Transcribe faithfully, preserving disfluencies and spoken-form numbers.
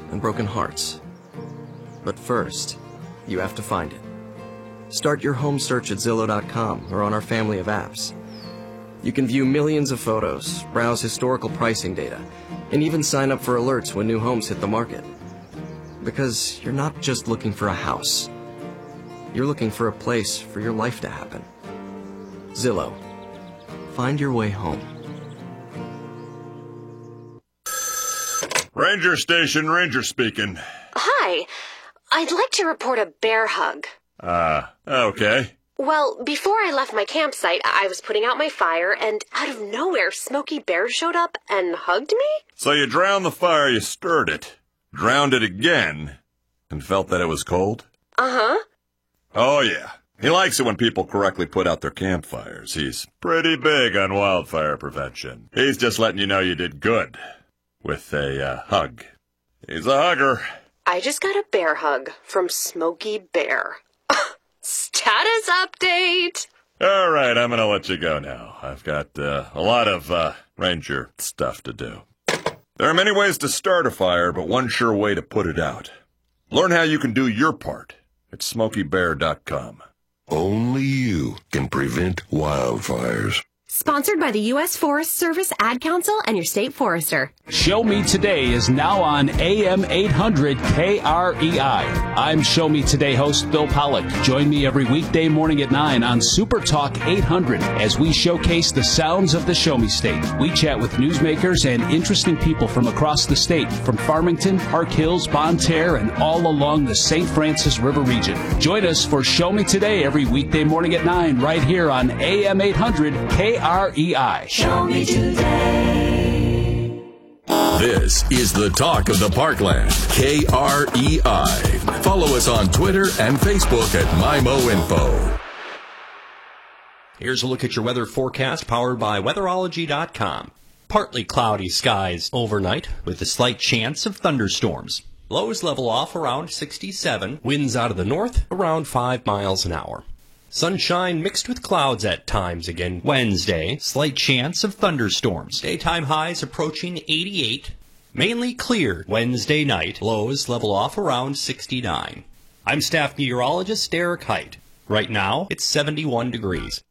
and broken hearts. But first, you have to find it. Start your home search at Zillow dot com or on our family of apps. You can view millions of photos, browse historical pricing data, and even sign up for alerts when new homes hit the market. Because you're not just looking for a house. You're looking for a place for your life to happen. Zillow. Find your way home. Ranger Station, Ranger speaking. Hi. I'd like to report a bear hug. Ah, uh, okay. Well, before I left my campsite, I was putting out my fire, and out of nowhere, Smokey Bear showed up and hugged me? So you drowned the fire, you stirred it, drowned it again, and felt that it was cold? Uh-huh. Oh, yeah. He likes it when people correctly put out their campfires. He's pretty big on wildfire prevention. He's just letting you know you did good with a uh, hug. He's a hugger. I just got a bear hug from Smokey Bear. Status update! All right, I'm going to let you go now. I've got uh, a lot of uh, ranger stuff to do. There are many ways to start a fire, but one sure way to put it out. Learn how you can do your part at Smokey Bear dot com. Only you can prevent wildfires. Sponsored by the U S Forest Service, Ad Council, and your state forester. Show Me Today is now on A M eight hundred K R E I. I'm Show Me Today host Bill Pollock. Join me every weekday morning at nine on Super Talk eight hundred as we showcase the sounds of the Show Me State. We chat with newsmakers and interesting people from across the state, from Farmington, Park Hills, Bonne Terre, and all along the Saint Francis River region. Join us for Show Me Today every weekday morning at nine right here on A M eight hundred K R E I. Show me today. This is the talk of the Parkland, K R E I. Follow us on Twitter and Facebook at MyMoInfo. Here's a look at your weather forecast powered by weatherology dot com. Partly cloudy skies overnight with a slight chance of thunderstorms. Lows level off around sixty-seven. Winds out of the north around five miles an hour. Sunshine mixed with clouds at times again Wednesday. Slight chance of thunderstorms. Daytime highs approaching eighty-eight. Mainly clear Wednesday night. Lows level off around sixty-nine. I'm staff meteorologist Derek Height. Right now, it's seventy-one degrees.